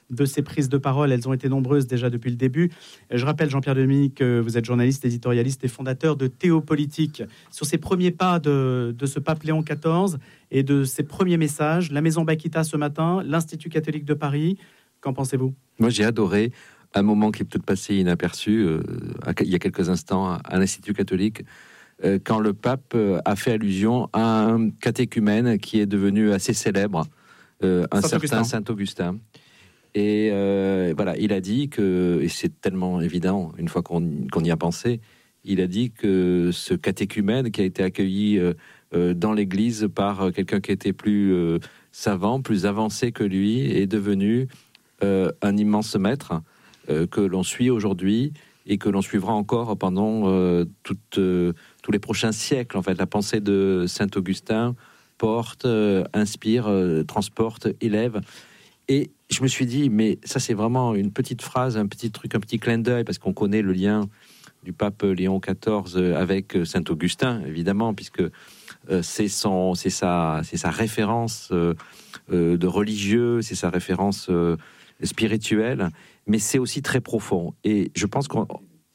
de ces prises de parole. Elles ont été nombreuses déjà depuis le début. Je rappelle, Jean-Pierre Denis, que vous êtes journaliste, éditorialiste et fondateur de Théopolitique. Sur ces premiers pas de ce pape Léon XIV et de ses premiers messages, la Maison Bakita ce matin, l'Institut catholique de Paris, qu'en pensez-vous ? Moi, j'ai adoré un moment qui est peut-être passé inaperçu il y a quelques instants à l'Institut catholique, quand le pape a fait allusion à un catéchumène qui est devenu assez célèbre, un certain Saint-Augustin. Et voilà, il a dit que, et c'est tellement évident une fois qu'on y a pensé, il a dit que ce catéchumène qui a été accueilli dans l'église par quelqu'un qui était plus savant, plus avancé que lui, est devenu un immense maître que l'on suit aujourd'hui et que l'on suivra encore pendant tous les prochains siècles. En fait, la pensée de Saint-Augustin porte, inspire, transporte, élève. Et je me suis dit, mais ça c'est vraiment une petite phrase, un petit truc, un petit clin d'œil, parce qu'on connaît le lien du pape Léon XIV avec Saint-Augustin, évidemment, puisque c'est sa référence de religieux, c'est sa référence spirituelle, mais c'est aussi très profond. Et je pense qu'on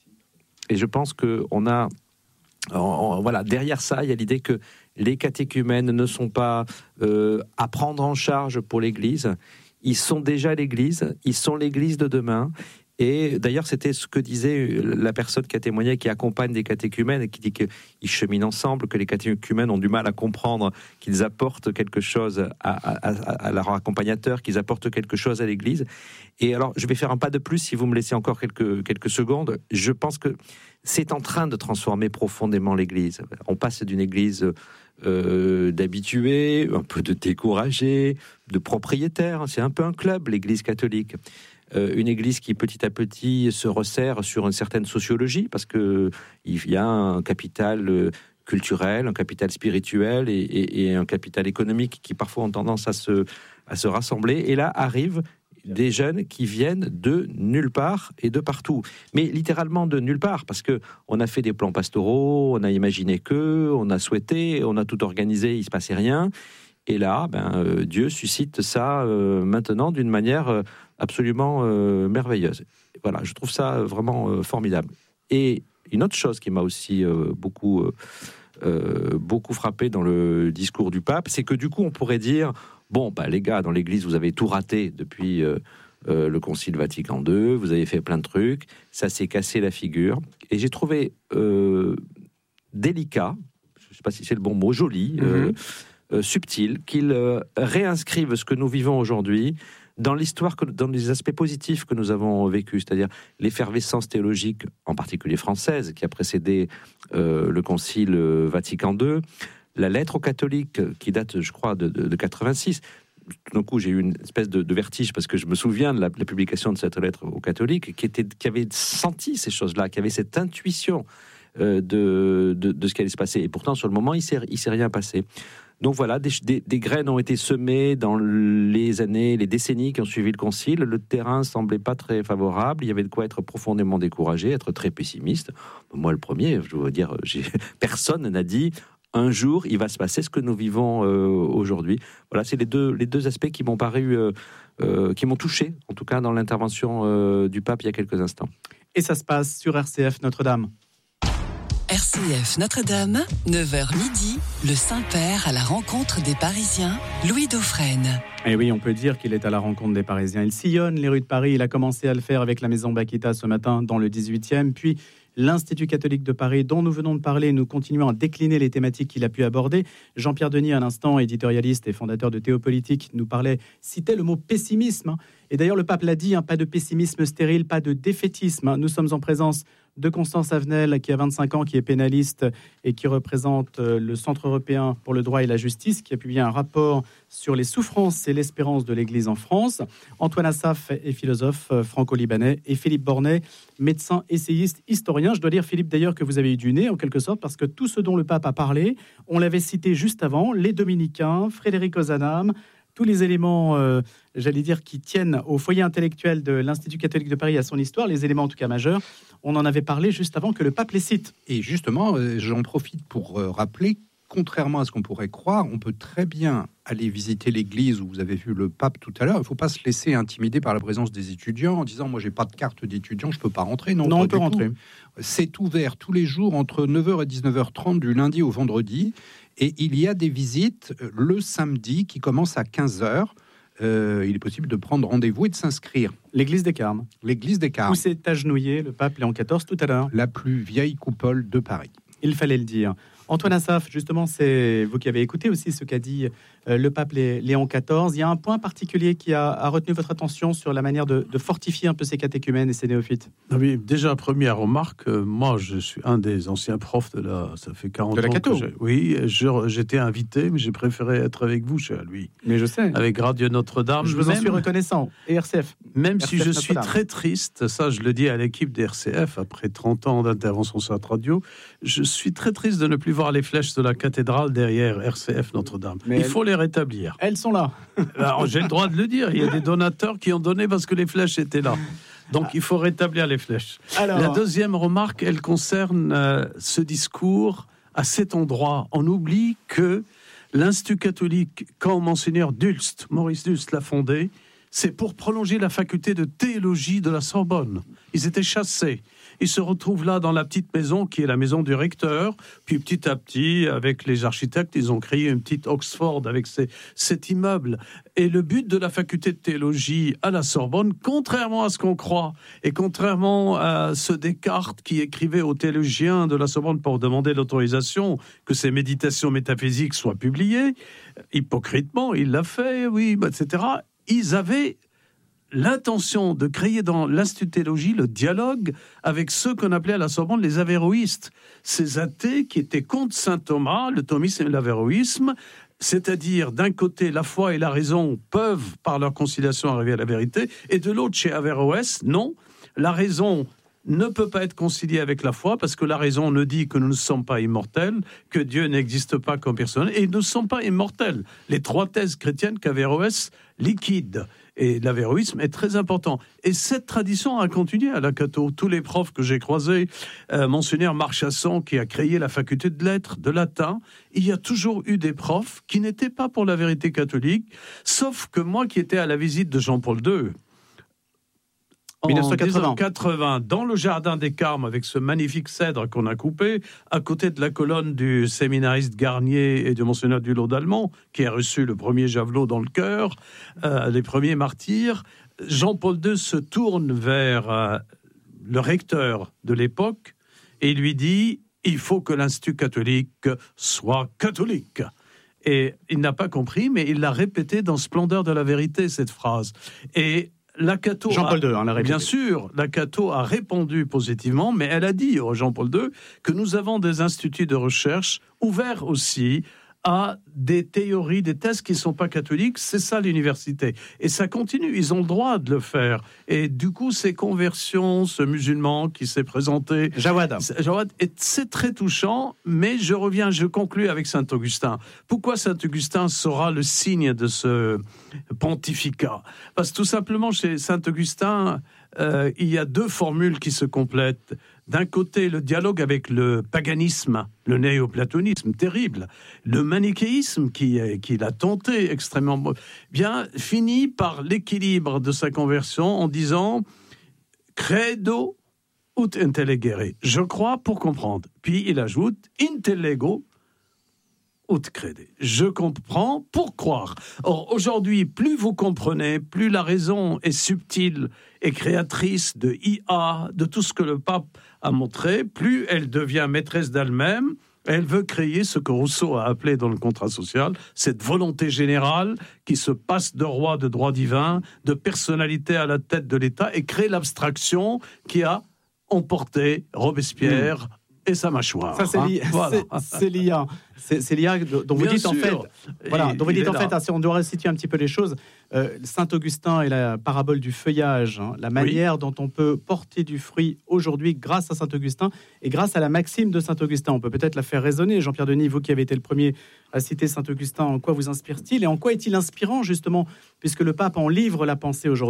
a, voilà, derrière ça, il y a l'idée que les catéchumènes ne sont pas à prendre en charge pour l'Église. Ils sont déjà l'Église, ils sont l'Église de demain. Et d'ailleurs, c'était ce que disait la personne qui a témoigné, qui accompagne des catéchumènes, et qui dit qu'ils cheminent ensemble, que les catéchumènes ont du mal à comprendre qu'ils apportent quelque chose à leur accompagnateur, qu'ils apportent quelque chose à l'Église. Et alors, je vais faire un pas de plus, si vous me laissez encore quelques secondes. Je pense que c'est en train de transformer profondément l'Église. On passe d'une Église d'habitués, un peu de découragés, de propriétaires. C'est un peu un club, l'Église catholique. Une église qui petit à petit se resserre sur une certaine sociologie, parce qu'il y a un capital culturel, un capital spirituel et un capital économique qui parfois ont tendance à se rassembler. Et là arrivent des jeunes qui viennent de nulle part et de partout. Mais littéralement de nulle part, parce qu'on a fait des plans pastoraux, on a imaginé on a souhaité, on a tout organisé, il ne se passait rien. Et là, Dieu suscite ça maintenant d'une manière absolument merveilleuse. Voilà, je trouve ça vraiment formidable. Et une autre chose qui m'a aussi beaucoup frappé dans le discours du pape, c'est que du coup, on pourrait dire, bon, les gars, dans l'Église, vous avez tout raté depuis le Concile Vatican II, vous avez fait plein de trucs, ça s'est cassé la figure. Et j'ai trouvé délicat, je ne sais pas si c'est le bon mot, joli, subtil, qu'ils réinscrivent ce que nous vivons aujourd'hui dans l'histoire, dans les aspects positifs que nous avons vécus, c'est-à-dire l'effervescence théologique, en particulier française, qui a précédé le Concile Vatican II, la lettre aux catholiques, qui date, je crois, de 86. Tout d'un coup, j'ai eu une espèce de vertige, parce que je me souviens de la publication de cette lettre aux catholiques, qui avait senti ces choses-là, qui avait cette intuition de ce qui allait se passer. Et pourtant, sur le moment, il s'est rien passé. Donc voilà, des graines ont été semées dans les années, les décennies qui ont suivi le concile. Le terrain semblait pas très favorable. Il y avait de quoi être profondément découragé, être très pessimiste. Moi, le premier, je veux dire, personne n'a dit un jour il va se passer ce que nous vivons aujourd'hui. Voilà, c'est les deux aspects qui m'ont paru, qui m'ont touché, en tout cas dans l'intervention du pape il y a quelques instants. Et ça se passe sur RCF Notre-Dame. RCF Notre-Dame, 9h midi, le Saint-Père à la rencontre des Parisiens, Louis Dauphren. Et oui, on peut dire qu'il est à la rencontre des Parisiens. Il sillonne les rues de Paris. Il a commencé à le faire avec la Maison Bakita ce matin dans le 18e, puis l'Institut catholique de Paris, dont nous venons de parler. Nous continuons à décliner les thématiques qu'il a pu aborder. Jean-Pierre Denis, à l'instant, éditorialiste et fondateur de Théopolitique, nous citait le mot pessimisme. Et d'ailleurs, le pape l'a dit, pas de pessimisme stérile, pas de défaitisme. Nous sommes en présence de Constance Avenel, qui a 25 ans, qui est pénaliste et qui représente le Centre européen pour le droit et la justice, qui a publié un rapport sur les souffrances et l'espérance de l'Église en France. Antoine Assaf est philosophe franco-libanais et Philippe Bornet, médecin, essayiste, historien. Je dois dire, Philippe, d'ailleurs, que vous avez eu du nez, en quelque sorte, parce que tout ce dont le pape a parlé, on l'avait cité juste avant, les dominicains, Frédéric Ozanam, tous les éléments, qui tiennent au foyer intellectuel de l'Institut catholique de Paris, à son histoire, les éléments en tout cas majeurs, on en avait parlé juste avant que le pape les cite. Et justement, j'en profite pour rappeler contrairement à ce qu'on pourrait croire, on peut très bien aller visiter l'église où vous avez vu le pape tout à l'heure. Il ne faut pas se laisser intimider par la présence des étudiants en disant « moi, j'ai pas de carte d'étudiant, je peux pas rentrer ». Non, on peut rentrer. C'est ouvert tous les jours entre 9h et 19h30 du lundi au vendredi. Et il y a des visites le samedi qui commencent à 15h. Il est possible de prendre rendez-vous et de s'inscrire. L'église des Carmes. L'église des Carmes. Où s'est agenouillé le pape Léon XIV tout à l'heure. La plus vieille coupole de Paris. Il fallait le dire. Antoine Assaf, justement, c'est vous qui avez écouté aussi ce qu'a dit le pape Léon XIV. Il y a un point particulier qui a retenu votre attention sur la manière de fortifier un peu ces catéchumènes et ces néophytes. Ah oui, déjà, première remarque, moi, je suis un des anciens profs de la... Ça fait 40 de la ans Catho. Oui, j'étais invité, mais j'ai préféré être avec vous, cher Louis. Mais je sais. Avec Radio Notre-Dame. Je vous en suis reconnaissant. Et RCF. Même RCF si je suis Notre-Dame. très triste, ça je le dis à l'équipe des RCF, après 30 ans d'intervention sur la radio, je suis très triste de ne plus voir les flèches de la cathédrale derrière RCF Notre-Dame. Mais il faut les rétablir. Elles sont là. Alors, j'ai le droit de le dire, il y a des donateurs qui ont donné parce que les flèches étaient là. Donc il faut rétablir les flèches. Alors... La deuxième remarque, elle concerne ce discours à cet endroit. On oublie que l'Institut catholique, quand Monseigneur Dulst, Maurice Dulst l'a fondé, c'est pour prolonger la faculté de théologie de la Sorbonne. Ils étaient chassés. Ils se retrouvent là dans la petite maison qui est la maison du recteur. Puis petit à petit, avec les architectes, ils ont créé une petite Oxford avec cet immeuble. Et le but de la faculté de théologie à la Sorbonne, contrairement à ce qu'on croit, et contrairement à ce Descartes qui écrivait aux théologiens de la Sorbonne pour demander l'autorisation que ses méditations métaphysiques soient publiées, hypocritement, il l'a fait, oui, etc. Ils avaient l'intention de créer dans l'Institut de théologie le dialogue avec ceux qu'on appelait à la Sorbonne les avéroïstes, ces athées qui étaient contre saint Thomas, le thomisme et l'avéroïsme, c'est-à-dire d'un côté la foi et la raison peuvent par leur conciliation arriver à la vérité, et de l'autre chez Averroès, non, la raison ne peut pas être conciliée avec la foi parce que la raison nous dit que nous ne sommes pas immortels, que Dieu n'existe pas comme personne, et nous ne sommes pas immortels. Les trois thèses chrétiennes qu'Averroès liquide. Et l'avéroïsme est très important. Et cette tradition a continué à la Catho. Tous les profs que j'ai croisés, Monseigneur Marchasson, qui a créé la faculté de lettres, de latin, il y a toujours eu des profs qui n'étaient pas pour la vérité catholique, sauf que moi qui étais à la visite de Jean-Paul II, en 1980, dans le jardin des Carmes, avec ce magnifique cèdre qu'on a coupé, à côté de la colonne du séminariste Garnier et de Monseigneur Dulot d'Allemand, qui a reçu le premier javelot dans le cœur, les premiers martyrs, Jean-Paul II se tourne vers le recteur de l'époque et lui dit « Il faut que l'Institut catholique soit catholique ». Et il n'a pas compris, mais il l'a répété dans Splendeur de la vérité, cette phrase. Et la Catho Jean-Paul II, l'a répété. Bien sûr, la Catho a répondu positivement, mais elle a dit au Jean-Paul II que nous avons des instituts de recherche ouverts aussi à des théories, des thèses qui ne sont pas catholiques. C'est ça l'université. Et ça continue, ils ont le droit de le faire. Et du coup, ces conversions, ce musulman qui s'est présenté... Jawad, c'est très touchant, mais je conclue avec Saint-Augustin. Pourquoi Saint-Augustin sera le signe de ce pontificat ? Parce que tout simplement, chez Saint-Augustin, il y a deux formules qui se complètent. D'un côté, le dialogue avec le paganisme, le néoplatonisme, terrible. Le manichéisme, qu'il a tenté extrêmement bien, finit par l'équilibre de sa conversion en disant « credo ut intellegere ». Je crois pour comprendre. Puis il ajoute « intellego ut crede ». Je comprends pour croire. Or, aujourd'hui, plus vous comprenez, plus la raison est subtile et créatrice de IA, de tout ce que le pape a montré, plus elle devient maîtresse d'elle-même. Elle veut créer ce que Rousseau a appelé dans le contrat social, cette volonté générale qui se passe de roi, de droit divin, de personnalité à la tête de l'État, et créer l'abstraction qui a emporté Robespierre et sa mâchoire. Ça, c'est l'IA. C'est l'IA dont vous dites en fait. Voilà, dont vous dites en fait. On doit resituer un petit peu les choses. Saint-Augustin et la parabole du feuillage, la manière dont on peut porter du fruit aujourd'hui grâce à Saint-Augustin et grâce à la maxime de Saint-Augustin. On peut peut-être la faire résonner. Jean-Pierre Denis, vous qui avez été le premier à citer Saint-Augustin, en quoi vous inspire-t-il et en quoi est-il inspirant justement, puisque le pape en livre la pensée aujourd'hui ?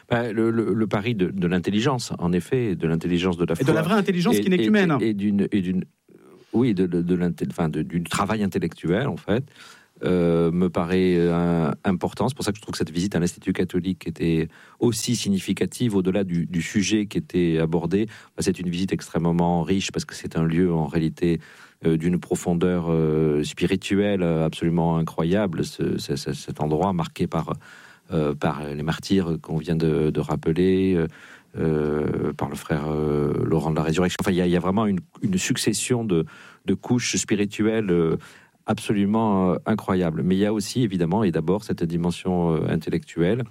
Le pari de l'intelligence, en effet, de l'intelligence de la foi. Et de la vraie intelligence qui n'est qu'humaine. Oui, du travail intellectuel, en fait, me paraît important. C'est pour ça que je trouve que cette visite à l'Institut catholique était aussi significative, au-delà du sujet qui était abordé. C'est une visite extrêmement riche, parce que c'est un lieu, en réalité, d'une profondeur spirituelle absolument incroyable. Cet endroit marqué par les martyrs qu'on vient de rappeler, par le frère Laurent de la Résurrection. Enfin, il y a vraiment une succession de couches spirituelles absolument incroyables. Mais il y a aussi, évidemment, et d'abord, cette dimension intellectuelle.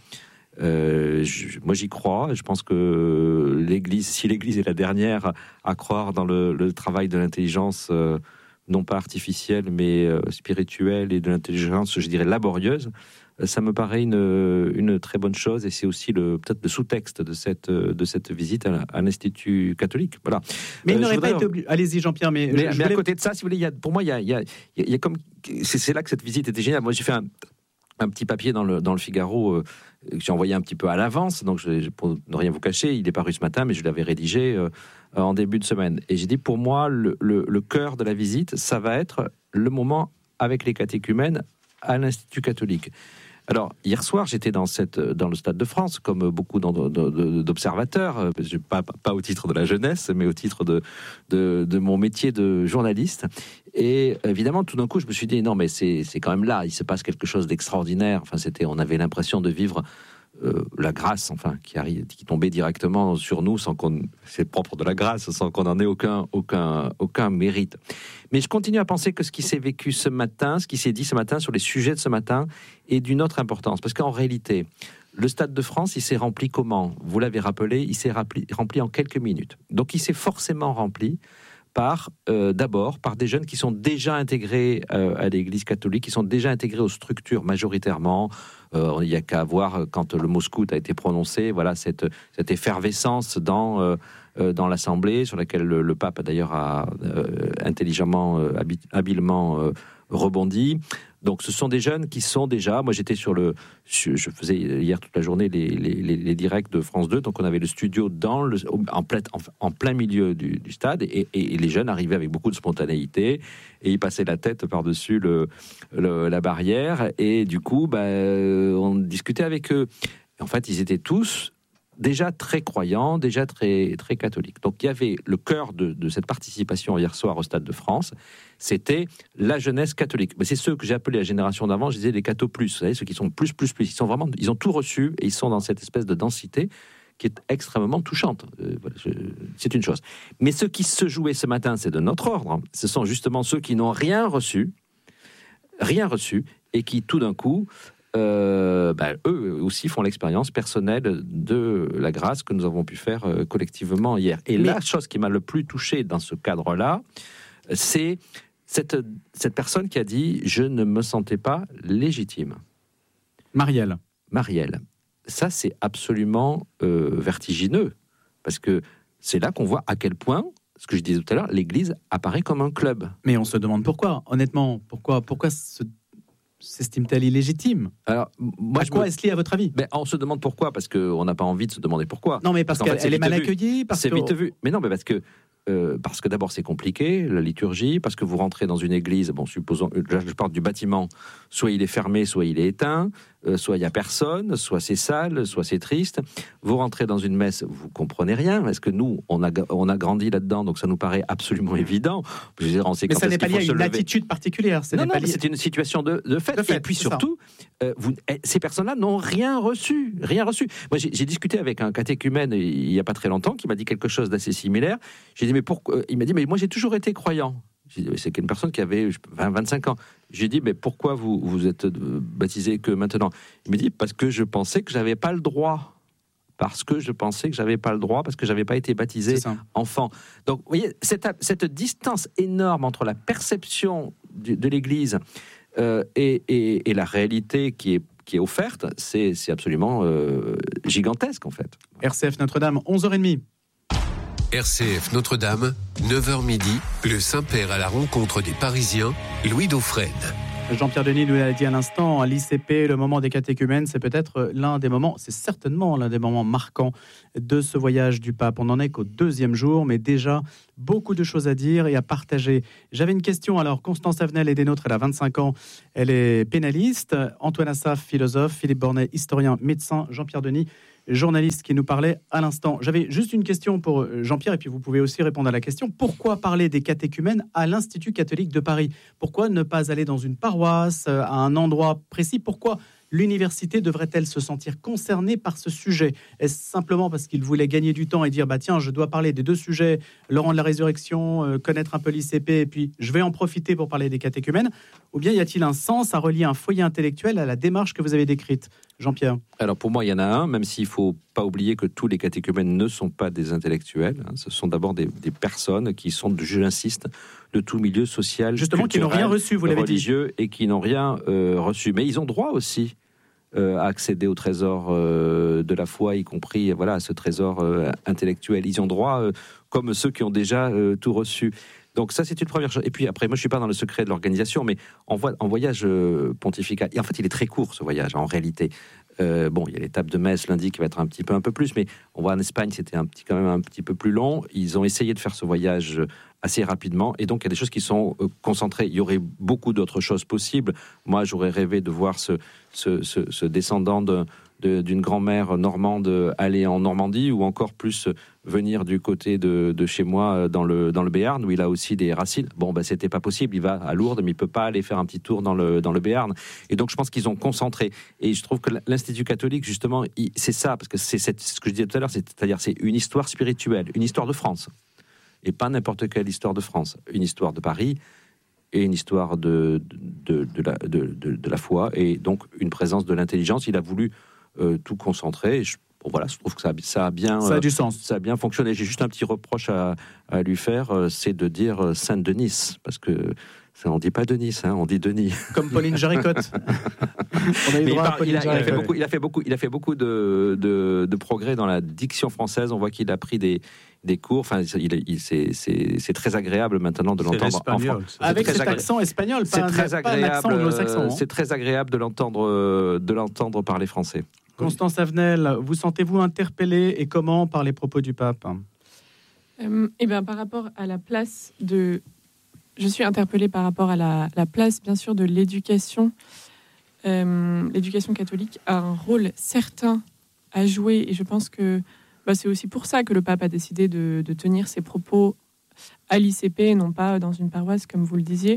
Moi, j'y crois. Je pense que l'Église, si l'Église est la dernière à croire dans le travail de l'intelligence, non pas artificielle, mais spirituelle, et de l'intelligence, je dirais, laborieuse, ça me paraît une très bonne chose, et c'est aussi peut-être le sous-texte de cette visite à l'Institut catholique. Voilà. Mais il n'aurait pas été obligé. Allez-y, Jean-Pierre. Mais à côté de ça, si vous voulez, pour moi, il y a comme c'est là que cette visite était géniale. Moi, j'ai fait un petit papier dans le Figaro que j'ai envoyé un petit peu à l'avance, donc pour ne rien vous cacher, il est paru ce matin, mais je l'avais rédigé en début de semaine. Et j'ai dit, pour moi, le cœur de la visite, ça va être le moment avec les catéchumènes à l'Institut catholique. Alors, hier soir, j'étais dans le Stade de France, comme beaucoup d'observateurs, pas au titre de la jeunesse, mais au titre de mon métier de journaliste. Et évidemment, tout d'un coup, je me suis dit, non, mais c'est quand même là, il se passe quelque chose d'extraordinaire. Enfin, on avait l'impression de vivre la grâce, enfin, qui tombait directement sur nous, c'est propre de la grâce, sans qu'on en ait aucun mérite. Mais je continue à penser que ce qui s'est vécu ce matin, ce qui s'est dit ce matin sur les sujets de ce matin, est d'une autre importance. Parce qu'en réalité, le Stade de France, il s'est rempli comment ? Vous l'avez rappelé, il s'est rempli en quelques minutes. Donc il s'est forcément rempli d'abord par des jeunes qui sont déjà intégrés à l'Église catholique, qui sont déjà intégrés aux structures majoritairement. Il n'y a qu'à voir quand le mot scout a été prononcé, voilà cette effervescence dans l'Assemblée, sur laquelle le pape d'ailleurs a intelligemment, habilement rebondi. Donc ce sont des jeunes qui sont déjà, moi j'étais je faisais hier toute la journée les directs de France 2, donc on avait le studio en plein milieu du stade, et les jeunes arrivaient avec beaucoup de spontanéité, et ils passaient la tête par-dessus la barrière, et du coup on discutait avec eux. Et en fait, ils étaient tous déjà très croyants, déjà très, très catholiques. Donc il y avait le cœur de cette participation hier soir au Stade de France, c'était la jeunesse catholique. Mais c'est ceux que j'ai appelés la génération d'avant, je disais les catho plus, vous savez, ceux qui sont plus. Ils ont tout reçu, et ils sont dans cette espèce de densité qui est extrêmement touchante. C'est une chose. Mais ce qui se jouait ce matin, c'est de notre ordre. Ce sont justement ceux qui n'ont rien reçu, et qui tout d'un coup, eux aussi font l'expérience personnelle de la grâce que nous avons pu faire collectivement hier. Et la chose qui m'a le plus touché dans ce cadre-là, c'est cette personne qui a dit « je ne me sentais pas légitime ». Marielle. Ça, c'est absolument vertigineux, parce que c'est là qu'on voit à quel point, ce que je disais tout à l'heure, l'Église apparaît comme un club. Mais on se demande pourquoi, honnêtement, pourquoi s'estime-t-elle illégitime ? Alors, à quoi est-ce lié, à votre avis ? On se demande pourquoi, parce qu'on n'a pas envie de se demander pourquoi. Non, mais parce qu'elle est mal accueillie. C'est vite vu. Mais non, mais parce que d'abord c'est compliqué, la liturgie, parce que vous rentrez dans une église, supposons, là je parle du bâtiment, soit il est fermé, soit il est éteint, soit il n'y a personne, soit c'est sale, soit c'est triste. Vous rentrez dans une messe, vous comprenez rien. Est-ce que nous, on a grandi là-dedans, donc ça nous paraît absolument évident. Je veux dire, on sait mais ça n'est pas lié à une attitude particulière. Non, c'est une situation de fait. Et puis surtout, ces personnes-là n'ont rien reçu. Moi, j'ai discuté avec un catéchumène il n'y a pas très longtemps qui m'a dit quelque chose d'assez similaire. J'ai dit, mais pourquoi ? Il m'a dit, mais moi j'ai toujours été croyant. C'est une personne qui avait 25 ans. J'ai dit, mais pourquoi vous êtes baptisé que maintenant ? Il me dit, parce que je pensais que j'avais pas le droit. Parce que j'avais pas été baptisé enfant. Donc, vous voyez, cette distance énorme entre la perception de l'Église et la réalité qui est offerte, c'est absolument gigantesque, en fait. RCF Notre-Dame, 11h30. RCF Notre-Dame, 9h midi, le Saint-Père à la rencontre des Parisiens, Louis Dauphren. Jean-Pierre Denis nous l'a dit à l'instant, à l'ICP, le moment des catéchumènes, c'est peut-être c'est certainement l'un des moments marquants de ce voyage du pape. On n'en est qu'au 2e jour, mais déjà beaucoup de choses à dire et à partager. J'avais une question, alors Constance Avenel est des nôtres, elle a 25 ans, elle est pénaliste, Antoine Assaf, philosophe, Philippe Bornet, historien, médecin, Jean-Pierre Denis, journaliste qui nous parlait à l'instant. J'avais juste une question pour Jean-Pierre, et puis vous pouvez aussi répondre à la question. Pourquoi parler des catéchumènes à l'Institut catholique de Paris ? Pourquoi ne pas aller dans une paroisse, à un endroit précis ? Pourquoi l'université devrait-elle se sentir concernée par ce sujet ? Est-ce simplement parce qu'il voulait gagner du temps et dire tiens, je dois parler des 2 sujets, Laurent de la Résurrection, connaître un peu l'ICP, et puis je vais en profiter pour parler des catéchumènes ? Ou bien y a-t-il un sens à relier un foyer intellectuel à la démarche que vous avez décrite ? Jean-Pierre. Alors pour moi, il y en a un, même s'il ne faut pas oublier que tous les catéchumènes ne sont pas des intellectuels. Ce sont d'abord des personnes qui sont, je l'insiste, de tout milieu social, justement, qui n'ont rien reçu, vous l'avez religieux, dit. Et qui n'ont rien reçu. Mais ils ont droit aussi à accéder au trésor de la foi, y compris à ce trésor intellectuel. Ils ont droit, comme ceux qui ont déjà tout reçu. Donc ça, c'est une première chose. Et puis après, moi, je ne suis pas dans le secret de l'organisation, mais en voyage pontifical, et en fait, il est très court, ce voyage, en réalité. Il y a l'étape de Metz lundi qui va être un peu plus, mais on voit en Espagne, c'était quand même un petit peu plus long. Ils ont essayé de faire ce voyage assez rapidement, et donc il y a des choses qui sont concentrées. Il y aurait beaucoup d'autres choses possibles. Moi, j'aurais rêvé de voir ce descendant d'une grand-mère normande aller en Normandie, ou encore plus venir du côté de chez moi dans le Béarn, où il a aussi des racines. C'était pas possible, il va à Lourdes, mais il peut pas aller faire un petit tour dans le Béarn. Et donc je pense qu'ils ont concentré. Et je trouve que l'Institut catholique, justement, c'est ça, parce que c'est ce que je disais tout à l'heure, c'est-à-dire c'est une histoire spirituelle, une histoire de France, et pas n'importe quelle histoire de France, une histoire de Paris et une histoire de la foi, et donc une présence de l'intelligence. Il a voulu tout concentrer. Je trouve que ça a du sens. Ça a bien fonctionné. J'ai juste un petit reproche à lui faire, c'est de dire Saint-Denis, parce que on dit pas Denis, on dit Denis. Comme Pauline Jaricot. Il a fait beaucoup de progrès dans la diction française. On voit qu'il a pris des cours. Enfin, c'est très agréable maintenant de l'entendre en français. Avec cet accent espagnol, pas un accent anglo-saxon. C'est très agréable de l'entendre parler français. Constance Avenel, vous sentez-vous interpellée, et comment, par les propos du pape ? Par rapport à la place de... Je suis interpellée par rapport à la place, bien sûr, de l'éducation. L'éducation catholique a un rôle certain à jouer, et je pense que c'est aussi pour ça que le pape a décidé de tenir ses propos à l'ICP, non pas dans une paroisse, comme vous le disiez.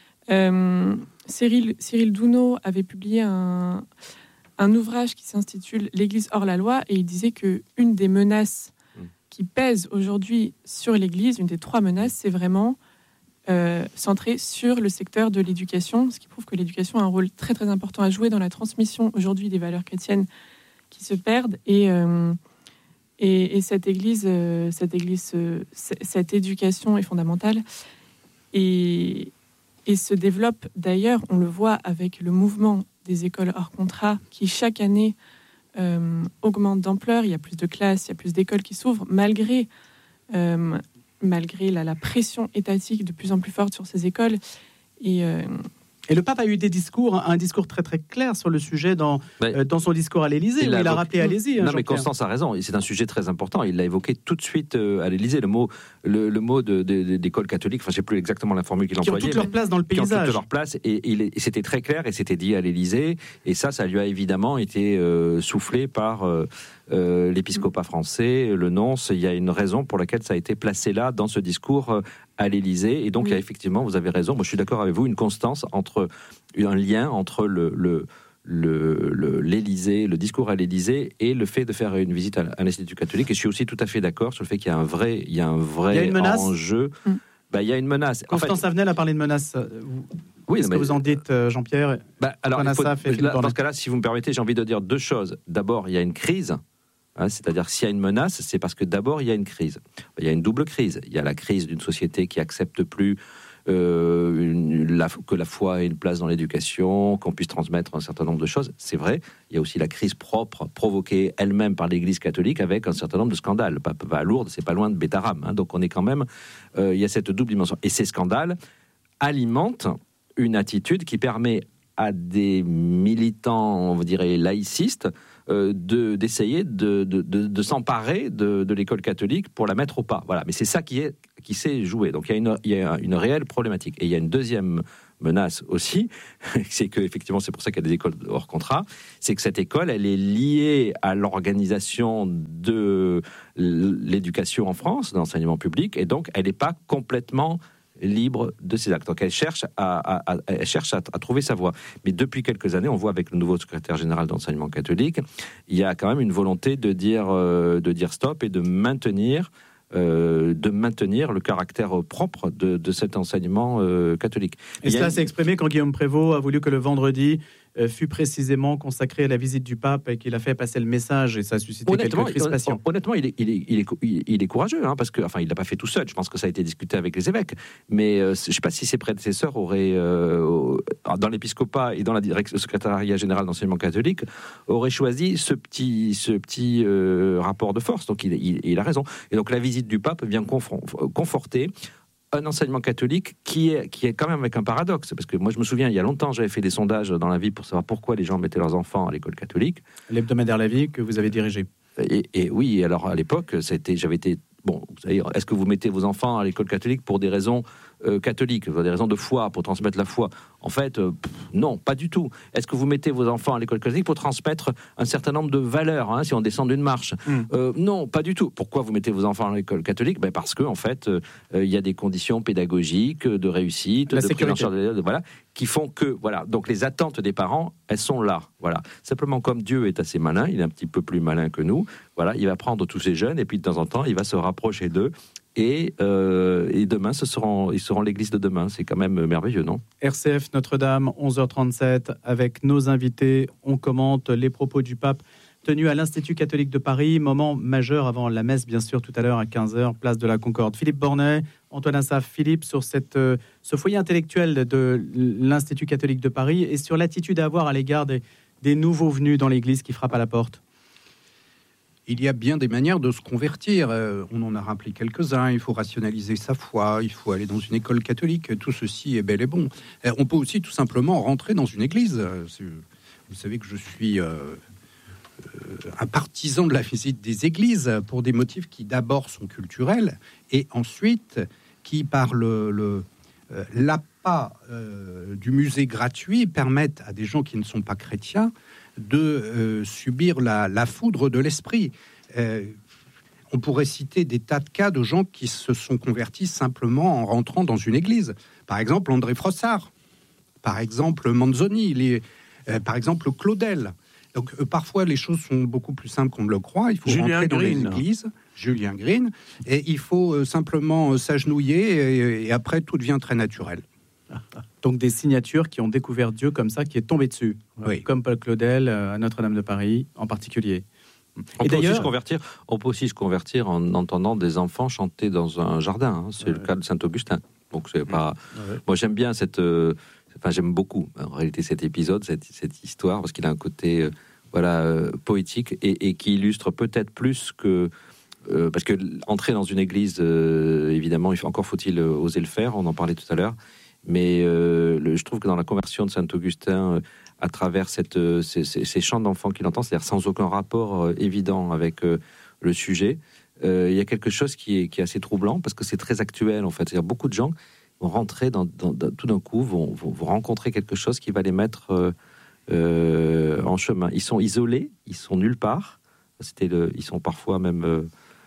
Cyril Douneau avait publié un ouvrage qui s'intitule « L'Église hors la loi », et il disait qu'une des menaces qui pèsent aujourd'hui sur l'Église, une des 3 menaces, c'est vraiment centré sur le secteur de l'éducation, ce qui prouve que l'éducation a un rôle très très important à jouer dans la transmission aujourd'hui des valeurs chrétiennes qui se perdent, et cette éducation est fondamentale et se développe. D'ailleurs, on le voit avec le mouvement des écoles hors contrat qui chaque année augmente d'ampleur. Il y a plus de classes, il y a plus d'écoles qui s'ouvrent malgré la pression étatique de plus en plus forte sur ces écoles. Et le pape a eu un discours très très clair sur le sujet dans son discours à l'Élysée, où il a rappelé, allez-y. Non, mais Constance a raison, c'est un sujet très important. Il l'a évoqué tout de suite à l'Élysée, le mot d'école catholique. Enfin, je ne sais plus exactement la formule qu'il employait. Qui ont toute leur place dans le paysage. Qui ont toute leur place, et c'était très clair, et c'était dit à l'Élysée. Et ça lui a évidemment été soufflé par l'épiscopat français, le nonce. Il y a une raison pour laquelle ça a été placé là, dans ce discours à l'Élysée. Et donc, il y a effectivement, vous avez raison, moi je suis d'accord avec vous, un lien entre l'Élysée, le discours à l'Élysée, et le fait de faire une visite à l'Institut catholique. Et je suis aussi tout à fait d'accord sur le fait qu'il y a un vrai enjeu. Il y a une menace. Constance Avenel a parlé de menace. Oui, qu'est-ce que vous en dites, Jean-Pierre ? Alors, dans ce cas-là, si vous me permettez, j'ai envie de dire 2 choses. D'abord, il y a une crise. C'est-à-dire, s'il y a une menace, c'est parce que d'abord, il y a une crise. Il y a une double crise. Il y a la crise d'une société qui accepte plus que la foi ait une place dans l'éducation, qu'on puisse transmettre un certain nombre de choses. C'est vrai. Il y a aussi la crise provoquée elle-même par l'Église catholique, avec un certain nombre de scandales. Le pape va à Lourdes, c'est pas loin de Bétarame. Donc on est quand même... il y a cette double dimension. Et ces scandales alimentent une attitude qui permet à des militants, on dirait laïcistes, d'essayer de s'emparer de l'école catholique pour la mettre au pas. Voilà. Mais c'est ça qui s'est joué. Donc il y a une réelle problématique. Et il y a une deuxième menace aussi, c'est que effectivement c'est pour ça qu'il y a des écoles hors contrat, c'est que cette école elle est liée à l'organisation de l'éducation en France, de l'enseignement public, et donc elle n'est pas complètement libre de ses actes. Donc elle cherche à trouver sa voie. Mais depuis quelques années, on voit avec le nouveau secrétaire général d'enseignement catholique, il y a quand même une volonté de dire stop et de maintenir le caractère propre de cet enseignement catholique. Et cela s'est exprimé quand Guillaume Prévost a voulu que le vendredi fut précisément consacré à la visite du pape et qu'il a fait passer le message, et ça a suscité quelques crispations. Honnêtement, il est courageux, hein, parce que, enfin, il l'a pas fait tout seul. Je pense que ça a été discuté avec les évêques. Mais je sais pas si ses prédécesseurs auraient, dans l'épiscopat et dans le secrétariat général d'enseignement catholique, auraient choisi ce petit rapport de force. Donc il a raison. Et donc la visite du pape vient conforter un enseignement catholique qui est quand même avec un paradoxe, parce que moi je me souviens il y a longtemps j'avais fait des sondages dans la vie pour savoir pourquoi les gens mettaient leurs enfants à l'école catholique. L'hebdomadaire La Vie que vous avez dirigé. Et oui, alors à l'époque j'avais été bon, vous savez, est-ce que vous mettez vos enfants à l'école catholique pour des raisons catholiques, pour des raisons de foi, pour transmettre la foi? En fait, non, pas du tout. Est-ce que vous mettez vos enfants à l'école catholique pour transmettre un certain nombre de valeurs, hein, si on descend d'une marche? Non, pas du tout. Pourquoi vous mettez vos enfants à l'école catholique? Parce que en fait, il y a des conditions pédagogiques, de réussite, la de sécurité, prise en charge, voilà, qui font que, voilà. Donc les attentes des parents, elles sont là, voilà. Simplement, comme Dieu est assez malin, il est un petit peu plus malin que nous. Voilà, il va prendre tous ces jeunes et puis de temps en temps, il va se rapprocher d'eux. Et demain, ils seront l'église de demain. C'est quand même merveilleux, non? RCF Notre-Dame, 11h37, avec nos invités. On commente les propos du pape tenus à l'Institut catholique de Paris. Moment majeur avant la messe, bien sûr, tout à l'heure à 15h, place de la Concorde. Philippe Bornet, Antoine Assaf, Philippe, sur ce foyer intellectuel de l'Institut catholique de Paris et sur l'attitude à avoir à l'égard des nouveaux venus dans l'église qui frappent à la porte. Il y a bien des manières de se convertir. On en a rappelé quelques-uns. Il faut rationaliser sa foi. Il faut aller dans une école catholique. Tout ceci est bel et bon. On peut aussi tout simplement rentrer dans une église. Vous savez que je suis un partisan de la visite des églises pour des motifs qui d'abord sont culturels et ensuite qui, par l'appât du musée gratuit, permettent à des gens qui ne sont pas chrétiens de subir la foudre de l'esprit. On pourrait citer des tas de cas de gens qui se sont convertis simplement en rentrant dans une église. Par exemple, André Frossard, par exemple Manzoni, par exemple Claudel. Donc parfois les choses sont beaucoup plus simples qu'on ne le croit. Il faut rentrer dans les églises. Julien Green, et il faut simplement s'agenouiller et après tout devient très naturel. Donc des signatures qui ont découvert Dieu comme ça, qui est tombé dessus, oui. Comme Paul Claudel à Notre-Dame de Paris en particulier. On peut aussi se convertir en entendant des enfants chanter dans un jardin. Hein. C'est le cas de Saint-Augustin. Donc c'est pas. Moi j'aime bien j'aime beaucoup en réalité cet épisode, cette histoire, parce qu'il a un côté poétique et qui illustre peut-être plus que. Parce que entrer dans une église, évidemment, encore faut-il oser le faire. On en parlait tout à l'heure. Mais je trouve que dans la conversion de Saint-Augustin, à travers ces chants d'enfants qu'il entend, c'est-à-dire sans aucun rapport évident avec le sujet, il y a quelque chose qui est assez troublant parce que c'est très actuel en fait. C'est-à-dire beaucoup de gens vont rentrer tout d'un coup, vont rencontrer quelque chose qui va les mettre en chemin. Ils sont isolés, ils sont nulle part. Ils sont parfois même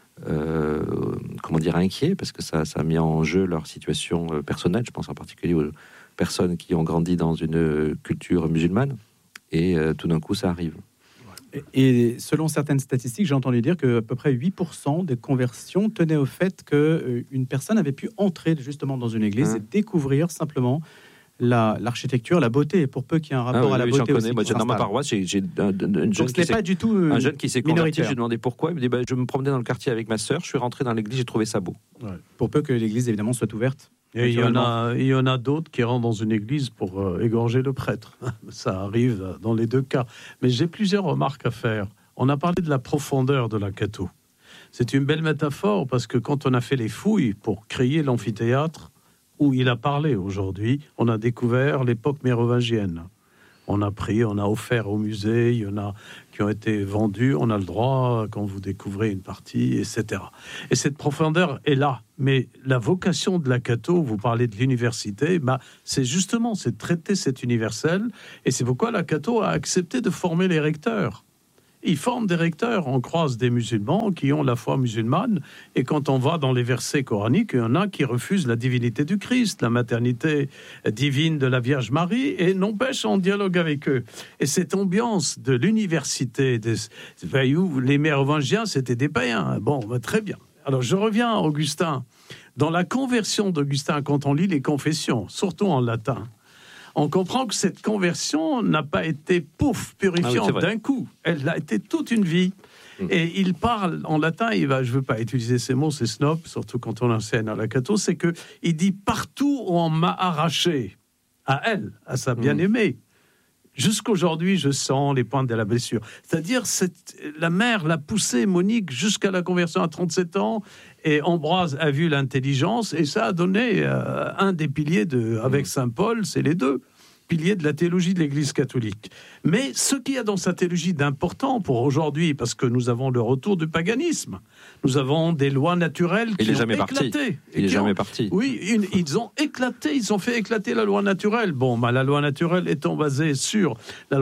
inquiets parce que ça a mis en jeu leur situation personnelle. Je pense en particulier aux personnes qui ont grandi dans une culture musulmane et tout d'un coup ça arrive. Et selon certaines statistiques, j'ai entendu dire qu'à peu près 8% des conversions tenaient au fait qu'une personne avait pu entrer justement dans une église et découvrir simplement l'architecture, la beauté, pour peu qu'il y ait un rapport à la beauté aussi. Moi, dans ma paroisse, j'ai un jeune qui s'est converti. J'ai demandé pourquoi. Il me dit je me promenais dans le quartier avec ma sœur, je suis rentré dans l'église, j'ai trouvé ça beau. Ouais. Pour peu que l'église évidemment soit ouverte. Et il y en a d'autres qui rentrent dans une église pour égorger le prêtre. Ça arrive dans les deux cas. Mais j'ai plusieurs remarques à faire. On a parlé de la profondeur de la catho. C'est une belle métaphore parce que quand on a fait les fouilles pour créer l'amphithéâtre, où il a parlé aujourd'hui, on a découvert l'époque mérovingienne. On a pris, on a offert au musée, il y en a qui ont été vendus, on a le droit, quand vous découvrez une partie, etc. Et cette profondeur est là. Mais la vocation de la Cato, vous parlez de l'université, c'est justement, c'est de traiter cet universel, et c'est pourquoi la Cato a accepté de former les recteurs. Ils forment des recteurs, on croise des musulmans qui ont la foi musulmane, et quand on va dans les versets coraniques, il y en a qui refusent la divinité du Christ, la maternité divine de la Vierge Marie, et n'empêchent en dialogue avec eux. Et cette ambiance de l'université, les mérovingiens, c'était des païens. Bon, très bien. Alors je reviens à Augustin. Dans la conversion d'Augustin, quand on lit les confessions, surtout en latin, on comprend que cette conversion n'a pas été purifiante d'un coup. Elle a été toute une vie. Et il parle en latin, je ne veux pas utiliser ces mots, c'est snob, surtout quand on enseigne à la Cato, c'est qu'il dit « partout où on m'a arraché à elle, à sa bien-aimée, jusqu'aujourd'hui je sens les pointes de la blessure ». C'est-à-dire, la mère l'a poussé, Monique, jusqu'à la conversion à 37 ans, et Ambroise a vu l'intelligence, et ça a donné un des piliers avec Saint Paul, c'est les deux piliers de la théologie de l'Église catholique. Mais ce qu'il y a dans sa théologie d'important pour aujourd'hui, parce que nous avons le retour du paganisme, nous avons des lois naturelles qui ont éclaté. Il n'est jamais parti. Oui, ils ont éclaté, ils ont fait éclater la loi naturelle. Bon, la loi naturelle étant basée sur la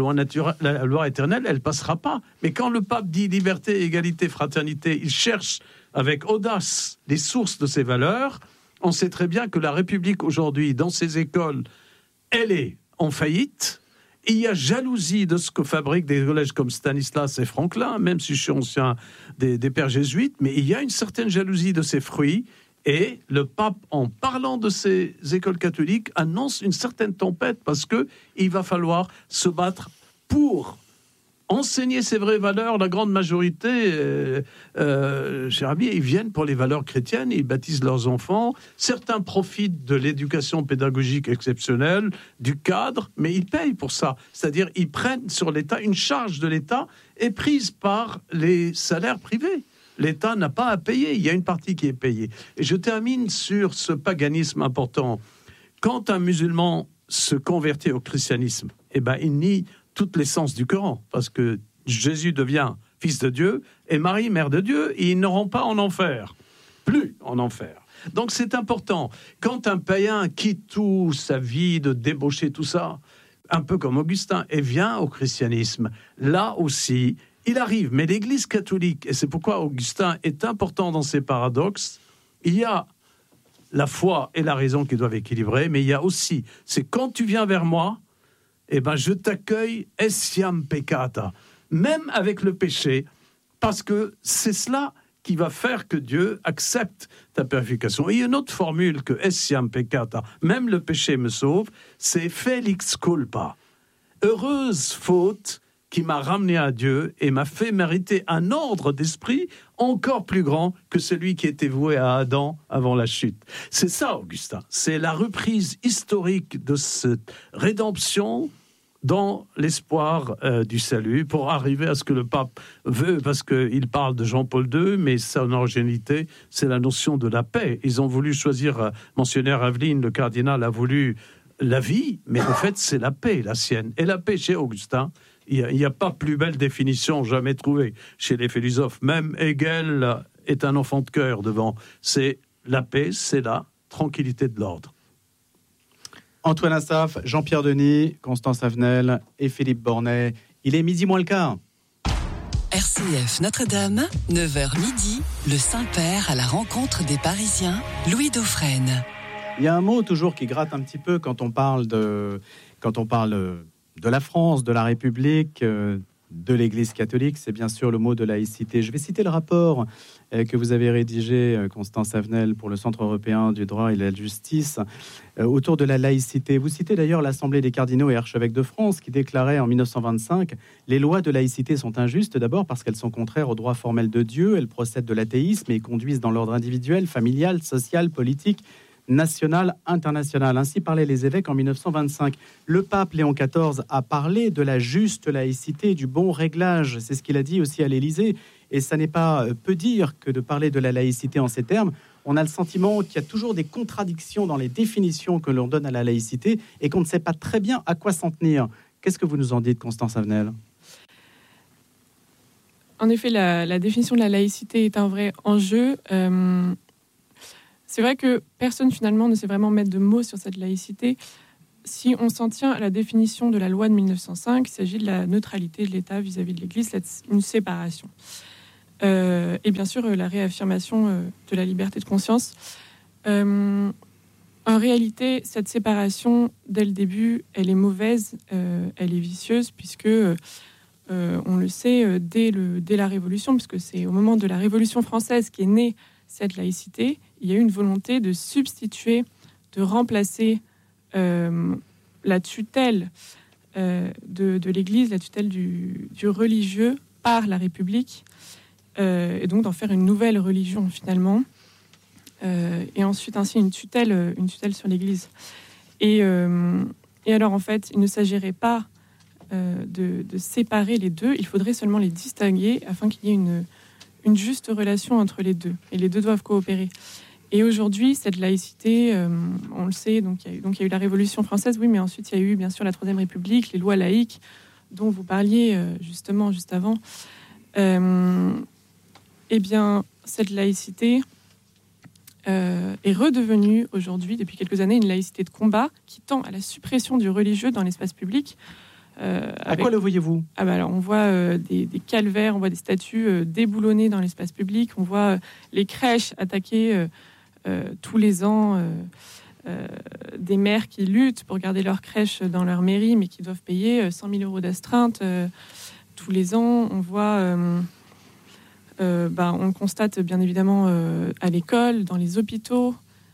loi éternelle, elle ne passera pas. Mais quand le pape dit liberté, égalité, fraternité, il cherche avec audace les sources de ces valeurs. On sait très bien que la République aujourd'hui, dans ses écoles, elle est en faillite. Il y a jalousie de ce que fabriquent des collèges comme Stanislas et Franklin, même si je suis ancien des pères jésuites, mais il y a une certaine jalousie de ces fruits. Et le pape, en parlant de ces écoles catholiques, annonce une certaine tempête parce qu'il va falloir se battre pour enseigner ces vraies valeurs. La grande majorité, cher ami, ils viennent pour les valeurs chrétiennes, ils baptisent leurs enfants. Certains profitent de l'éducation pédagogique exceptionnelle, du cadre, mais ils payent pour ça. C'est-à-dire, ils prennent sur l'État, une charge de l'État est prise par les salaires privés. L'État n'a pas à payer, il y a une partie qui est payée. Et je termine sur ce paganisme important. Quand un musulman se convertit au christianisme, il nie toute l'essence du Coran, parce que Jésus devient fils de Dieu et Marie, mère de Dieu, et ils n'auront pas en enfer, plus en enfer. Donc c'est important. Quand un païen quitte toute sa vie de débaucher, tout ça, un peu comme Augustin, et vient au christianisme, là aussi, il arrive. Mais l'Église catholique, et c'est pourquoi Augustin est important dans ses paradoxes, il y a la foi et la raison qui doivent équilibrer, mais il y a aussi, c'est quand tu viens vers moi, je t'accueille essiam peccata, même avec le péché, parce que c'est cela qui va faire que Dieu accepte ta purification. Et il y a une autre formule que essiam peccata, même le péché me sauve, c'est felix culpa, heureuse faute qui m'a ramené à Dieu et m'a fait mériter un ordre d'esprit encore plus grand que celui qui était voué à Adam avant la chute. C'est ça, Augustin. C'est la reprise historique de cette rédemption dans l'espoir du salut, pour arriver à ce que le pape veut, parce qu'il parle de Jean-Paul II, mais son originalité, c'est la notion de la paix. Ils ont voulu choisir, Monseigneur Aveline, le cardinal, a voulu la vie, mais en fait, c'est la paix, la sienne. Et la paix, chez Augustin, il n'y a pas plus belle définition jamais trouvée chez les philosophes. Même Hegel est un enfant de cœur devant. C'est la paix, c'est la tranquillité de l'ordre. Antoine Assaf, Jean-Pierre Denis, Constance Avenel et Philippe Bornet. Il est midi moins le quart. RCF Notre-Dame, 9h midi, le Saint-Père à la rencontre des Parisiens, Louis Dauphren. Il y a un mot toujours qui gratte un petit peu quand on parle de la France, de la République, de l'Église catholique, c'est bien sûr le mot de laïcité. Je vais citer le rapport que vous avez rédigé, Constance Avenel, pour le Centre européen du droit et de la justice, autour de la laïcité. Vous citez d'ailleurs l'Assemblée des cardinaux et archevêques de France, qui déclarait en 1925 « Les lois de laïcité sont injustes, d'abord parce qu'elles sont contraires au droit formel de Dieu, elles procèdent de l'athéisme et conduisent dans l'ordre individuel, familial, social, politique, national, international ». Ainsi parlaient les évêques en 1925. Le pape Léon XIV a parlé de la juste laïcité, du bon réglage. C'est ce qu'il a dit aussi à l'Élysée. Et ça n'est pas peu dire que de parler de la laïcité en ces termes. on a le sentiment qu'il y a toujours des contradictions dans les définitions que l'on donne à la laïcité et qu'on ne sait pas très bien à quoi s'en tenir. Qu'est-ce que vous nous en dites, Constance Avenel ? En effet, la définition de la laïcité est un vrai enjeu. C'est vrai que personne, finalement, ne sait vraiment mettre de mots sur cette laïcité. Si on s'en tient à la définition de la loi de 1905, il s'agit de la neutralité de l'État vis-à-vis de l'Église, une séparation. Et bien sûr, la réaffirmation de la liberté de conscience. En réalité, cette séparation, dès le début, elle est mauvaise, elle est vicieuse, puisque, on le sait, dès la Révolution, puisque c'est au moment de la Révolution française qu'est née cette laïcité, il y a eu une volonté de substituer, de remplacer la tutelle de l'Église, la tutelle du religieux par la République, et donc d'en faire une nouvelle religion finalement, et ensuite ainsi une tutelle sur l'Église. Et alors en fait, il ne s'agirait pas de séparer les deux, il faudrait seulement les distinguer afin qu'il y ait une juste relation entre les deux, et les deux doivent coopérer. Et aujourd'hui, cette laïcité, on le sait, donc il y a eu la Révolution française, oui, mais ensuite il y a eu bien sûr la Troisième République, les lois laïques dont vous parliez justement juste avant. Eh bien, cette laïcité est redevenue aujourd'hui, depuis quelques années, une laïcité de combat qui tend à la suppression du religieux dans l'espace public. À quoi le voyez-vous ? Alors, on voit des calvaires, on voit des statues déboulonnées dans l'espace public, on voit les crèches attaquées tous les ans, des maires qui luttent pour garder leur crèche dans leur mairie, mais qui doivent payer 100 000 euros d'astreinte tous les ans. On voit, on le constate bien évidemment à l'école, dans les hôpitaux,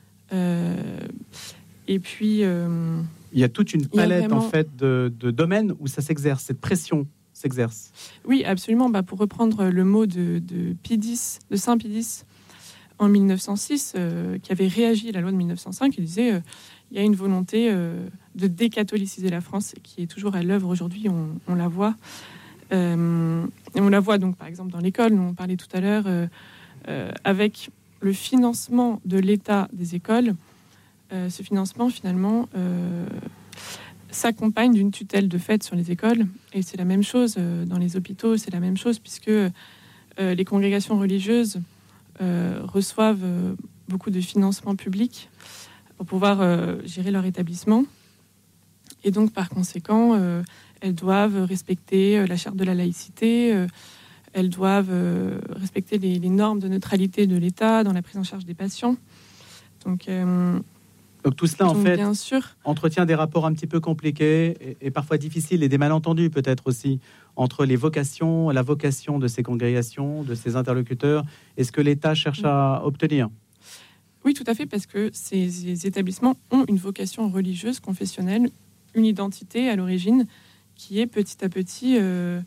et puis... il y a toute une palette en fait de domaines où ça s'exerce, cette pression s'exerce. Oui, absolument. Pour reprendre le mot de Saint Pie X en 1906, qui avait réagi à la loi de 1905, il disait il y a une volonté de décatholiciser la France, qui est toujours à l'œuvre aujourd'hui. On la voit. Et on la voit donc par exemple dans l'école, dont on parlait tout à l'heure, avec le financement de l'État des écoles. Ce financement, finalement, s'accompagne d'une tutelle de fait sur les écoles. Et c'est la même chose dans les hôpitaux, c'est la même chose, puisque les congrégations religieuses reçoivent beaucoup de financement public pour pouvoir gérer leur établissement. Et donc, par conséquent, elles doivent respecter la charte de la laïcité, elles doivent respecter les normes de neutralité de l'État dans la prise en charge des patients. Donc tout cela, en fait, bien sûr, entretient des rapports un petit peu compliqués et parfois difficiles, et des malentendus peut-être aussi, entre la vocation de ces congrégations, de ces interlocuteurs, et ce que l'État cherche à obtenir. Oui, tout à fait, parce que ces établissements ont une vocation religieuse, confessionnelle, une identité à l'origine qui est petit à petit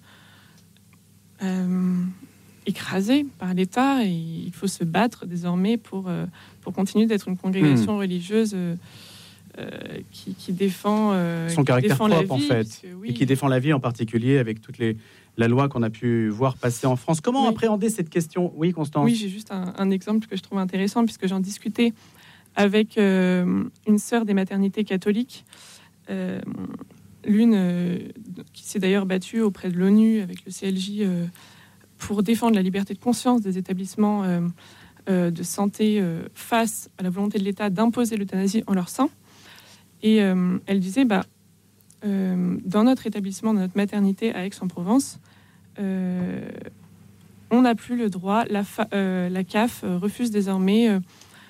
écrasée par l'État, et il faut se battre désormais pour continuer d'être une congrégation religieuse qui défend son caractère défend propre, la vie, en fait, puisque, oui, et qui défend la vie en particulier avec la loi qu'on a pu voir passer en France. Comment appréhender cette question ? Oui, Constance. Oui, j'ai juste un exemple que je trouve intéressant, puisque j'en discutais avec une sœur des maternités catholiques, l'une qui s'est d'ailleurs battue auprès de l'ONU avec le CLJ pour défendre la liberté de conscience des établissements de santé face à la volonté de l'État d'imposer l'euthanasie en leur sein. Et elle disait, dans notre établissement, dans notre maternité à Aix-en-Provence, on n'a plus le droit, la CAF refuse désormais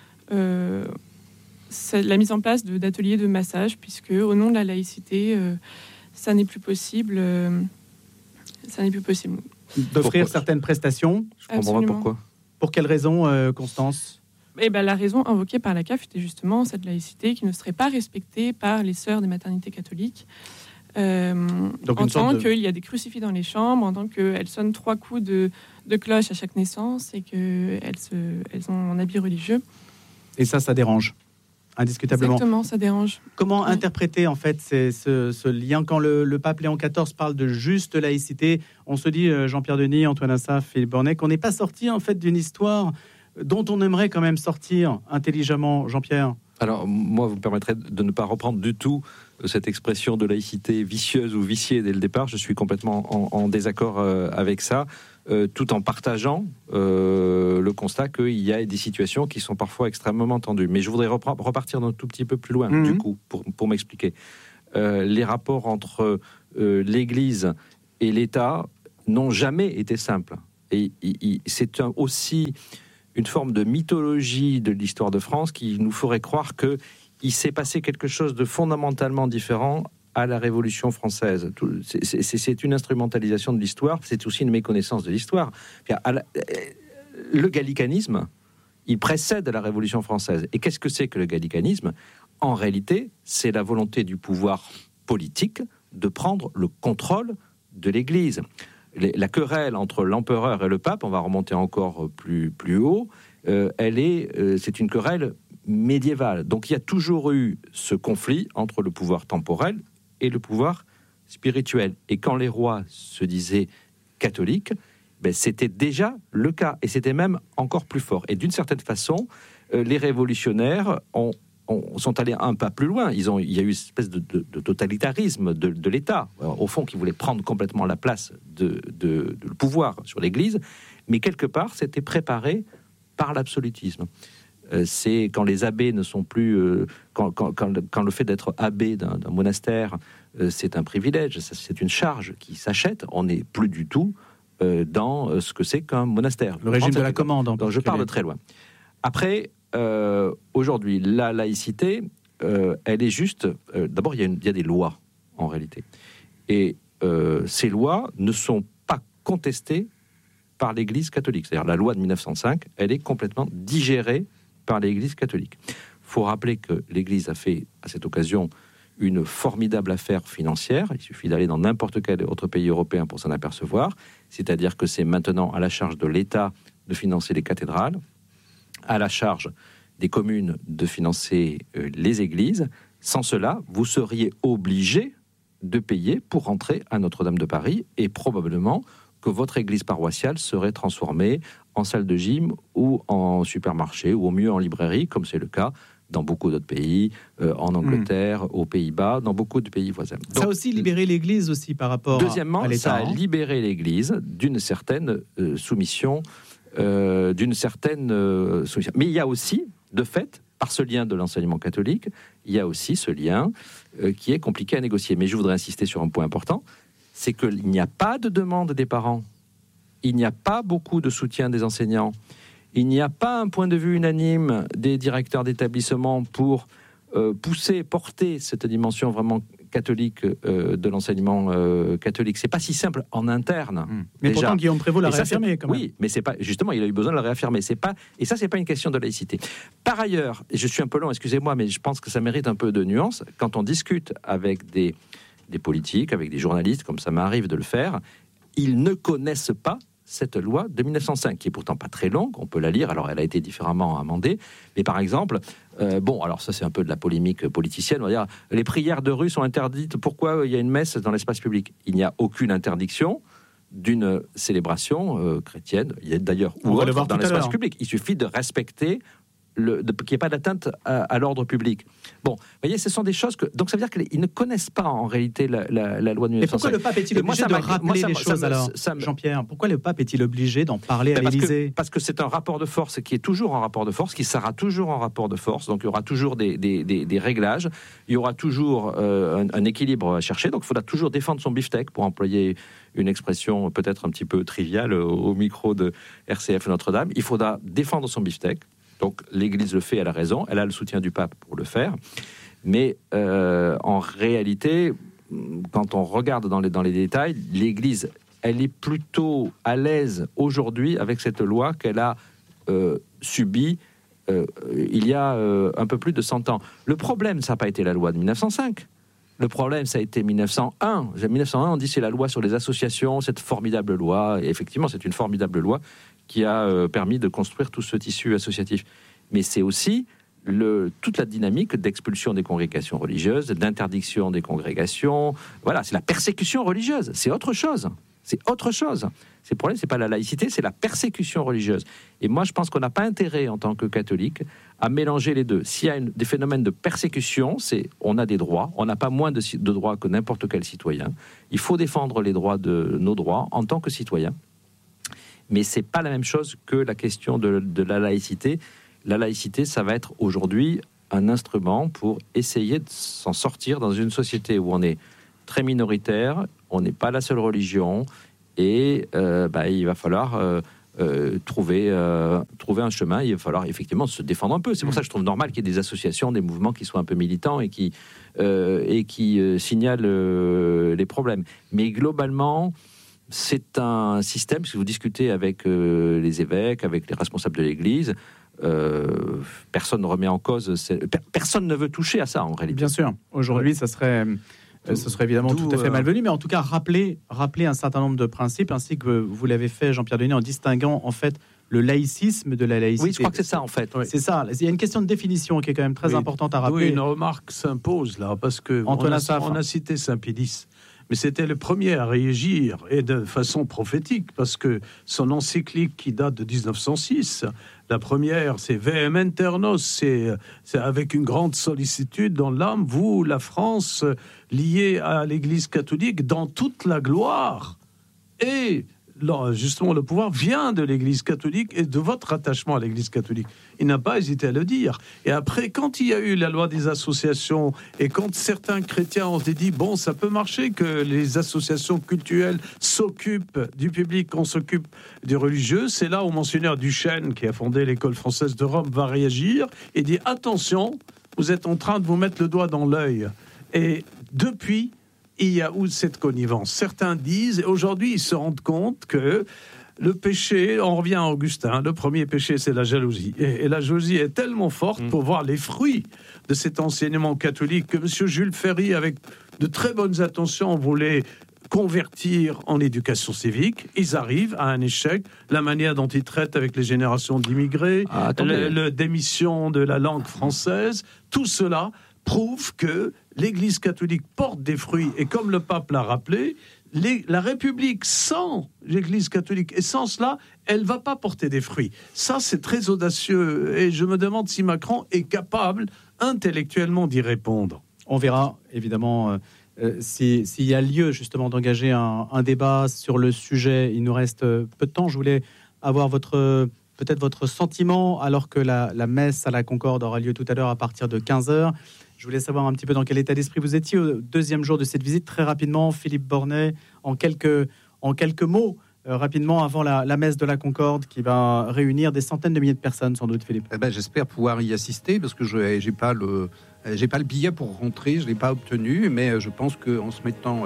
la mise en place d'ateliers de massage, puisque au nom de la laïcité, ça n'est plus possible. D'offrir certaines prestations. Je comprends pas pourquoi. Pour quelle raison, Constance ? La raison invoquée par la CAF était justement cette laïcité qui ne serait pas respectée par les sœurs des maternités catholiques. Donc, en tant qu'il y a des crucifix dans les chambres, en tant qu'elles sonnent 3 coups de cloche à chaque naissance et qu'elles ont un habit religieux. Et ça dérange, indiscutablement. Exactement, ça dérange. Comment interpréter en fait ce lien quand le pape Léon XIV parle de juste laïcité? On se dit, Jean-Pierre Denis, Antoine Assaf, Philippe Bornet, qu'on n'est pas sorti en fait d'une histoire dont on aimerait quand même sortir intelligemment, Jean-Pierre? Alors, moi, vous me permettrez de ne pas reprendre du tout cette expression de laïcité vicieuse ou viciée dès le départ. Je suis complètement en désaccord avec ça, tout en partageant le constat qu'il y a des situations qui sont parfois extrêmement tendues. Mais je voudrais repartir un tout petit peu plus loin, du coup, pour m'expliquer. Les rapports entre l'Église et l'État n'ont jamais été simples. Et c'est aussi une forme de mythologie de l'histoire de France qui nous ferait croire qu'il s'est passé quelque chose de fondamentalement différent à la Révolution française. C'est une instrumentalisation de l'histoire, c'est aussi une méconnaissance de l'histoire. Le gallicanisme, il précède la Révolution française. Et qu'est-ce que c'est que le gallicanisme ? En réalité, c'est la volonté du pouvoir politique de prendre le contrôle de l'Église. La querelle entre l'empereur et le pape, on va remonter encore plus haut, c'est une querelle médiévale. Donc il y a toujours eu ce conflit entre le pouvoir temporel et le pouvoir spirituel. Et quand les rois se disaient catholiques, c'était déjà le cas, et c'était même encore plus fort. Et d'une certaine façon, les révolutionnaires sont allés un pas plus loin. Il y a eu une espèce de totalitarisme de l'État, au fond, qui voulait prendre complètement la place de le pouvoir sur l'Église, mais quelque part, c'était préparé par l'absolutisme. C'est quand les abbés ne sont plus... Quand le fait d'être abbé d'un monastère, c'est un privilège, c'est une charge qui s'achète, on n'est plus du tout dans ce que c'est qu'un monastère. Le régime de la commande. Donc je pars de très loin. Après... aujourd'hui, la laïcité, elle est juste... d'abord, il y a des lois, en réalité. Et ces lois ne sont pas contestées par l'Église catholique. C'est-à-dire, la loi de 1905, elle est complètement digérée par l'Église catholique. Il faut rappeler que l'Église a fait, à cette occasion, une formidable affaire financière. Il suffit d'aller dans n'importe quel autre pays européen pour s'en apercevoir. C'est-à-dire que c'est maintenant à la charge de l'État de financer les cathédrales, à la charge des communes de financer les églises. Sans cela, vous seriez obligé de payer pour rentrer à Notre-Dame de Paris, et probablement que votre église paroissiale serait transformée en salle de gym ou en supermarché, ou au mieux en librairie, comme c'est le cas dans beaucoup d'autres pays, en Angleterre, aux Pays-Bas, dans beaucoup de pays voisins. Donc, ça a aussi libéré l'Église aussi par rapport deuxièmement, à l'État. Ça a libéré l'Église d'une certaine soumission, Mais il y a aussi, de fait, par ce lien de l'enseignement catholique, il y a aussi ce lien qui est compliqué à négocier. Mais je voudrais insister sur un point important, c'est qu'il n'y a pas de demande des parents, il n'y a pas beaucoup de soutien des enseignants, il n'y a pas un point de vue unanime des directeurs d'établissement pour porter cette dimension vraiment catholique de l'enseignement catholique. C'est pas si simple en interne. Mais déjà. pourtant Guillaume Prévost l'a réaffirmé quand même. Oui, mais c'est pas, justement, il a eu besoin de le réaffirmer. Et ça, c'est pas une question de laïcité. Par ailleurs, et je suis un peu long, excusez-moi, mais je pense que ça mérite un peu de nuance. Quand on discute avec des politiques, avec des journalistes, comme ça m'arrive de le faire, ils ne connaissent pas cette loi de 1905, qui est pourtant pas très longue, on peut la lire, alors elle a été différemment amendée, mais par exemple, alors ça c'est un peu de la polémique politicienne, on va dire, les prières de rue sont interdites, pourquoi il y a une messe dans l'espace public ? Il n'y a aucune interdiction d'une célébration chrétienne, il y a d'ailleurs ou autre dans l'espace public, il suffit de respecter qu'il n'y ait pas d'atteinte à l'ordre public. Bon, vous voyez, ce sont des choses que... Donc ça veut dire qu'ils ne connaissent pas en réalité la loi de 1905. Mais pourquoi le pape est-il obligé de rappeler les choses alors, Jean-Pierre ? Pourquoi le pape est-il obligé d'en parler à l'Élysée ? Parce que c'est un rapport de force qui est toujours en rapport de force, qui sera toujours en rapport de force, donc il y aura toujours des réglages, il y aura toujours un équilibre à chercher, donc il faudra toujours défendre son beefsteak, pour employer une expression peut-être un petit peu triviale au micro de RCF Notre-Dame. Il faudra défendre son beefsteak. Donc l'Église le fait, elle a raison, elle a le soutien du pape pour le faire. Mais en réalité, quand on regarde dans les détails, l'Église, elle est plutôt à l'aise aujourd'hui avec cette loi qu'elle a subie il y a un peu plus de 100 ans. Le problème, ça n'a pas été la loi de 1905. Le problème, ça a été 1901. 1901, on dit c'est la loi sur les associations, cette formidable loi. Et effectivement, c'est une formidable loi qui a permis de construire tout ce tissu associatif. Mais c'est aussi toute la dynamique d'expulsion des congrégations religieuses, d'interdiction des congrégations. Voilà, c'est la persécution religieuse. C'est autre chose. C'est autre chose. Le problème, c'est pas la laïcité, c'est la persécution religieuse. Et moi, je pense qu'on n'a pas intérêt, en tant que catholique, à mélanger les deux. S'il y a des phénomènes de persécution, on a des droits. On n'a pas moins de droits que n'importe quel citoyen. Il faut défendre les droits de nos droits en tant que citoyen. Mais c'est pas la même chose que la question de la laïcité. La laïcité, ça va être aujourd'hui un instrument pour essayer de s'en sortir dans une société où on est très minoritaire, on n'est pas la seule religion, et il va falloir trouver un chemin. Il va falloir effectivement se défendre un peu. C'est pour ça que je trouve normal qu'il y ait des associations, des mouvements qui soient un peu militants et qui signalent les problèmes. Mais globalement, c'est un système, si vous discutez avec les évêques, avec les responsables de l'Église, personne ne remet en cause, personne ne veut toucher à ça en réalité. Bien sûr, aujourd'hui, ce serait évidemment tout à fait malvenu, mais en tout cas, rappeler un certain nombre de principes, ainsi que vous l'avez fait, Jean-Pierre Denis, en distinguant en fait le laïcisme de la laïcité. Oui, je crois que c'est ça en fait. Oui. C'est ça. Il y a une question de définition qui est quand même très importante à rappeler. Oui, une remarque s'impose là, parce que on a cité Saint-Pédis. Mais c'était le premier à réagir, et de façon prophétique, parce que son encyclique qui date de 1906, la première, c'est Vehementernos, c'est avec une grande sollicitude dans l'âme, vous, la France, liée à l'Église catholique, dans toute la gloire. Et là, justement, le pouvoir vient de l'Église catholique et de votre attachement à l'Église catholique. Il n'a pas hésité à le dire. Et après, quand il y a eu la loi des associations et quand certains chrétiens ont dit, bon, ça peut marcher que les associations cultuelles s'occupent du public, qu'on s'occupe du religieux, c'est là où Monseigneur Duchesne, qui a fondé l'École française de Rome, va réagir et dit, attention, vous êtes en train de vous mettre le doigt dans l'œil. Et depuis, il y a où cette connivence? Certains disent, aujourd'hui, ils se rendent compte que le péché, on revient à Augustin, le premier péché, c'est la jalousie. Et la jalousie est tellement forte pour voir les fruits de cet enseignement catholique que M. Jules Ferry, avec de très bonnes intentions, voulait convertir en éducation civique. Ils arrivent à un échec. La manière dont ils traitent avec les générations d'immigrés, la démission de la langue française, tout cela prouve que l'Église catholique porte des fruits. Et comme le pape l'a rappelé, la République sans l'Église catholique et sans cela, elle ne va pas porter des fruits. Ça, c'est très audacieux. Et je me demande si Macron est capable intellectuellement d'y répondre. On verra, évidemment, s'il y a lieu justement d'engager un débat sur le sujet. Il nous reste peu de temps. Je voulais avoir peut-être votre sentiment, alors que la messe à la Concorde aura lieu tout à l'heure à partir de 15h. Je voulais savoir un petit peu dans quel état d'esprit vous étiez au deuxième jour de cette visite. Très rapidement, Philippe Bornet, en quelques mots, rapidement, avant la messe de la Concorde qui va réunir des centaines de milliers de personnes, sans doute, Philippe. J'espère pouvoir y assister, parce que je n'ai pas le billet pour rentrer, je ne l'ai pas obtenu, mais je pense qu'en se mettant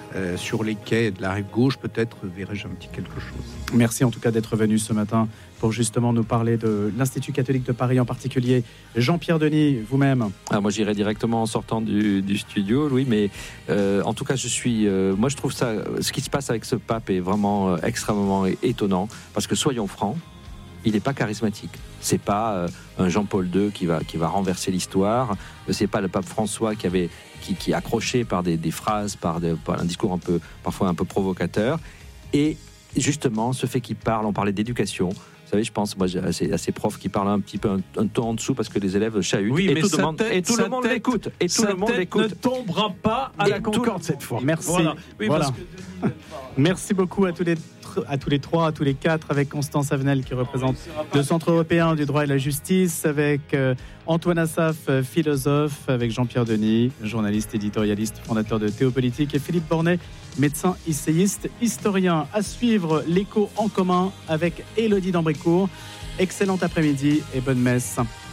sur les quais de la rive gauche, peut-être verrai-je un petit quelque chose. Merci en tout cas d'être venu ce matin pour justement nous parler de l'Institut catholique de Paris en particulier. Jean-Pierre Denis, vous-même. Moi, j'irai directement en sortant du studio, Louis, mais en tout cas, moi, je trouve ça, ce qui se passe avec ce pape est vraiment extrêmement étonnant, parce que soyons francs, il n'est pas charismatique. C'est pas un Jean-Paul II qui va renverser l'histoire. C'est pas le pape François qui est accroché par des phrases, par un discours parfois un peu provocateur. Et justement, ce fait qu'il parle, on parlait d'éducation. Vous savez, je pense, moi, à ces profs qui parlent un petit peu un ton en dessous parce que les élèves chahutent. Oui, et tout le monde l'écoute. Et tout le monde l'écoute. Ne tombera pas à la Concorde cette fois. Merci. Voilà. Oui, voilà. Parce que... Merci beaucoup à tous les trois, à tous les quatre, avec Constance Avenel qui représente le Centre européen du droit et de la justice, avec Antoine Assaf, philosophe, avec Jean-Pierre Denis, journaliste, éditorialiste, fondateur de Théopolitique, et Philippe Bornet, médecin essayiste, historien. À suivre l'Écho en commun avec Élodie d'Ambrécourt. Excellent après-midi et bonne messe.